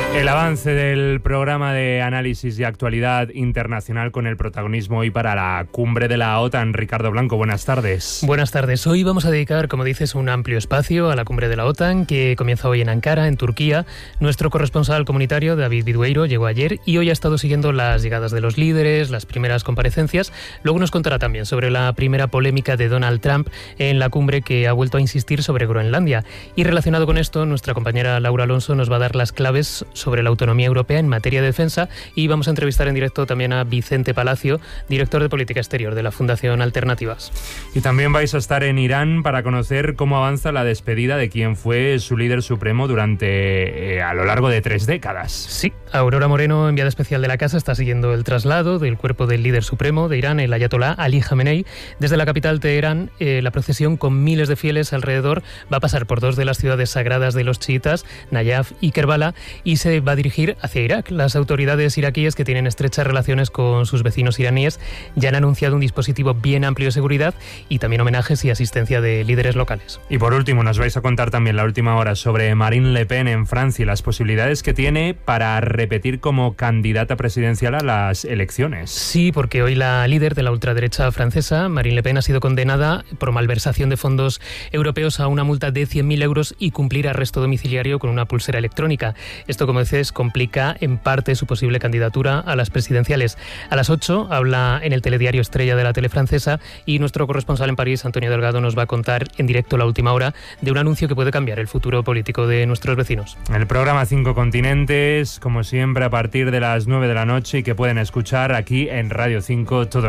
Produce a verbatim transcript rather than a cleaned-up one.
El avance del programa de análisis y actualidad internacional con el protagonismo hoy para la cumbre de la OTAN. Ricardo Blanco, buenas tardes. Buenas tardes. Hoy vamos a dedicar, como dices, un amplio espacio a la cumbre de la OTAN que comienza hoy en Ankara, en Turquía. Nuestro corresponsal comunitario, David Vidueiro, llegó ayer y hoy ha estado siguiendo las llegadas de los líderes, las primeras comparecencias. Luego nos contará también sobre la primera polémica de Donald Trump en la cumbre, que ha vuelto a insistir sobre Groenlandia. Y relacionado con esto, nuestra compañera Laura Alonso nos va a dar las claves sobre la autonomía europea en materia de defensa, y vamos a entrevistar en directo también a Vicente Palacio, director de Política Exterior de la Fundación Alternativas. Y también vais a estar en Irán para conocer cómo avanza la despedida de quien fue su líder supremo durante eh, a lo largo de tres décadas. Sí, Aurora Moreno, enviada especial de la casa, está siguiendo el traslado del cuerpo del líder supremo de Irán, el ayatolá Ali Jamenei. Desde la capital Teherán, eh, la procesión con miles de fieles alrededor va a pasar por dos de las ciudades sagradas de los chiitas, Nayaf y Kerbala, y se va a dirigir hacia Irak. Las autoridades iraquíes, que tienen estrechas relaciones con sus vecinos iraníes, ya han anunciado un dispositivo bien amplio de seguridad y también homenajes y asistencia de líderes locales. Y por último, nos vais a contar también la última hora sobre Marine Le Pen en Francia y las posibilidades que tiene para repetir como candidata presidencial a las elecciones. Sí, porque hoy la líder de la ultraderecha francesa, Marine Le Pen, ha sido condenada por malversación de fondos europeos a una multa de cien mil euros y cumplir arresto domiciliario con una pulsera electrónica. Esto, como dices, complica en parte su posible candidatura a las presidenciales. A las ocho habla en el telediario Estrella de la tele francesa, y nuestro corresponsal en París, Antonio Delgado, nos va a contar en directo la última hora de un anuncio que puede cambiar el futuro político de nuestros vecinos. El programa Cinco Continentes, como siempre, a partir de las nueve de la noche, y que pueden escuchar aquí en Radio cinco todo